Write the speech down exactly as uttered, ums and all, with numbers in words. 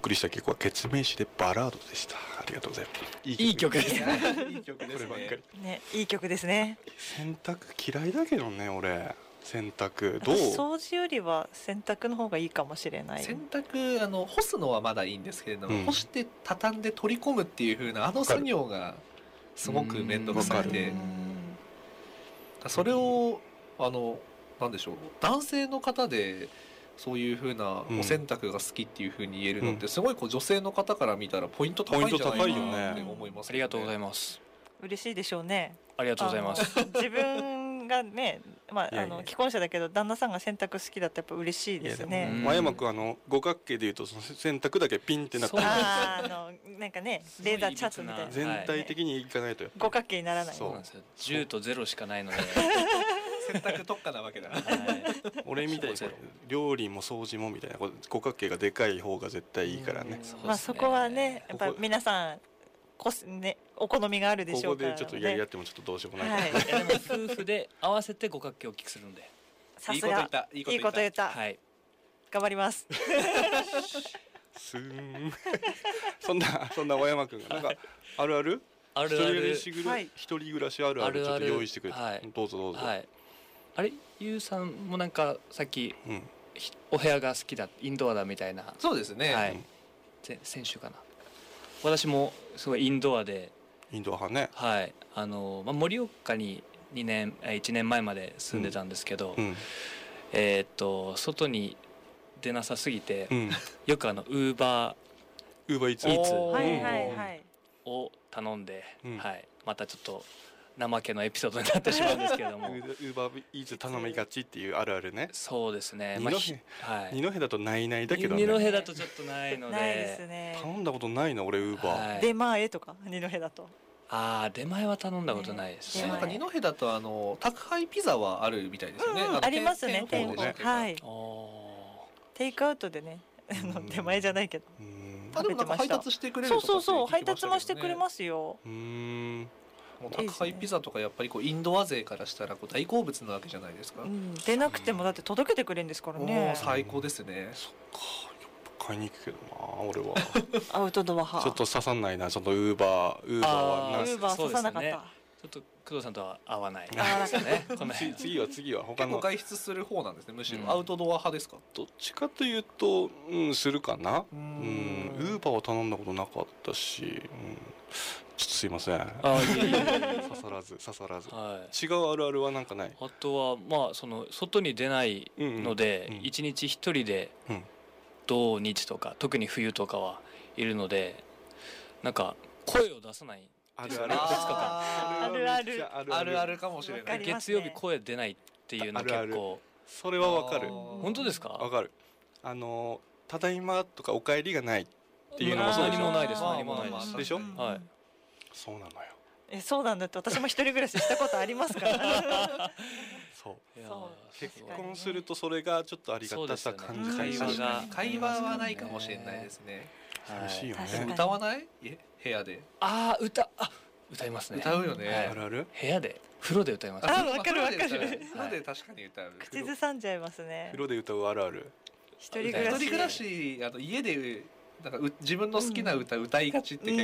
送りした曲はケツメイシでバラードでした。ありがとうございます。 いい曲ですね。 いい曲ですね。 こればっかりね、いい曲ですね。 洗濯嫌いだけどね俺。洗濯どう？ 掃除よりは洗濯の方がいいかもしれない。 洗濯あの干すのはまだいいんですけれども、 うん干して畳んで取り込むっていう風なあの作業がすごく面倒くさくて、それをあのなんでしょう、男性の方でそういう風なお洗濯が好きっていう風に言えるのって、すごいこう女性の方から見たらポイント高いんじゃないかなって思います、ね、 ありがとうございます。 嬉しいでしょうね。 ありがとうございます。 自分がね、まああの既婚者だけど旦那さんが洗濯好きだとやっぱ嬉しいですね。 真山君あの五角形でいうとその洗濯だけピンってなって、 ああのなんかねレーザーチャートみたいな全体的にいかないと五角形にならない。 そうなんですよ。じゅうとゼロしかないので。 洗濯特化なわけだ。はい、 俺みたいに料理も掃除もみたいな五角形がでかい方が絶対いいからね。 まあそこはねやっぱ皆さんこすねお好みがあるでしょうから、ね、 ここでちょっとやり合ってもちょっとどうしようもない、 はい、 いやでも夫婦で合わせて五角形を大きくするんで。 さすがいいこと言った。 はい。 頑張ります。 すーん。そんなそんな小山くんがなんかあるある？ あるある。 一人暮らしあるあるちょっと用意してくれて、 はい、 どうぞどうぞ。 はい。あれゆうさんもなんかさっき、 うん、 お部屋が好きだインドアだみたいな。 そうですね。 はい。先週かな。私もすごいインドアで。 インドア派ね。 はい。あのまあ盛岡ににねんいちねんまえまで住んでたんですけど、 うんうん、 えー、っと外に出なさすぎて、うん、よくあのウーバーウーバーイーツはいはいはいを頼んで、 うん、 はい。またちょっと怠けのエピソードになってしまうんですけれども、 ウーバーイーツ頼みがちっていうあるあるね。 そうですね。 二戸、まあはい、二戸だとないないだけどね。 二戸だとちょっとないので。 ないですね。 頼んだことないな俺ウーバー。 はい、出前とか二戸だと。 ああ出前は頼んだことないですね。 なんか二戸だとあの宅配ピザはあるみたいですよね。 うんうん、ありますね。 店舗ね。はい。テイクアウトでね、あの出前じゃないけど。 あでもなんか配達してくれるとか、 そうそうそう配達もしてくれますよ。 うーん。 もう宅配ピザとかやっぱりこうインドア勢からしたらこう大好物なわけじゃないですか。 うん、出なくてもだって届けてくれるんですからね。 最高ですね。 そっか。買いに行くけどな俺は。 アウトドア派。 ちょっと刺さんないなちょっとウーバーウーバーはウーバー刺さなかった。 ちょっと工藤さんとは合わないですね。 次は次は他の。 結構外出する方なんですね。むしろアウトドア派ですか。 どっちかというとうんするかな。うんウーバーは頼んだことなかったし、うん、ちょっとすいません。あいえいえ刺さらず刺さらず。はい、違うあるあるはなんかない。 あとはまあその外に出ないので一日一人で。うん土日とか特に冬とかはいるのでなんか声を出さないあるあるあるあるあるあるかもしれない。 月曜日声出ないっていうの結構それはわかる。 本当ですか？ わかる。あのただいまとかお帰りがないっていうのもそうでしょ。 何もないです何もないですでしょ。 はい。 そうなのよ。 えそうなんだって私も一人暮らししたことありますから。 そう結婚するとそれがちょっとありがたさ感じたりする。会話はないかもしれないですね。 寂しいよね。 歌わない？え部屋で。 ああ歌あ歌いますね。 歌うよね。 あるある。 部屋で風呂で歌います。 あわかるわかる。 風呂で確かに歌う。 口ずさんじゃいますね。 風呂で歌うあるある。 一人暮らし。 一人暮らしあの家でなんか自分の好きな歌歌いがちって結構